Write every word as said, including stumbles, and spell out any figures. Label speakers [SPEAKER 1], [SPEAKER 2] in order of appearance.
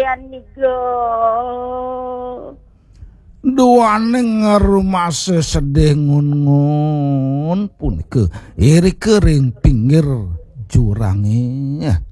[SPEAKER 1] kayan niga.
[SPEAKER 2] Duane ngerumase sedih ngun-ngun punika iri kering pinggir jurange.